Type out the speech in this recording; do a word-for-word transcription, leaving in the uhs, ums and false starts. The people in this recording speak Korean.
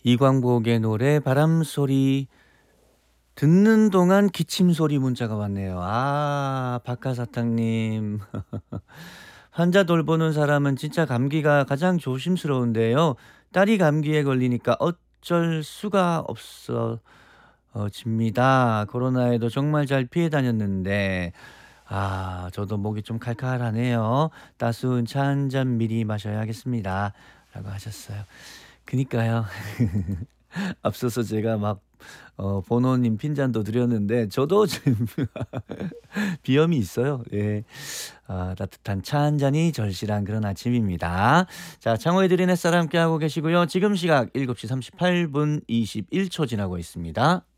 이광복의 노래 바람소리 듣는 동안 기침 소리 문자가 왔네요. 아 박하사탕님. 환자 돌보는 사람은 진짜 감기가 가장 조심스러운데요. 딸이 감기에 걸리니까 어쩔 수가 없어 어 집니다. 코로나에도 정말 잘 피해 다녔는데 아 저도 목이 좀 칼칼하네요. "따스운 차 한 잔 미리 마셔야겠습니다." 라고 하셨어요. 그니까요. 앞서서 제가 막 어 번호님 핀잔도 드렸는데 저도 지금 비염이 있어요. 예. 아 따뜻한 차 한 잔이 절실한 그런 아침입니다. 자 창호의 드린 햇살 함께하고 계시고요. 지금 시각 일곱 시 삼십팔 분 이십일 초 지나고 있습니다.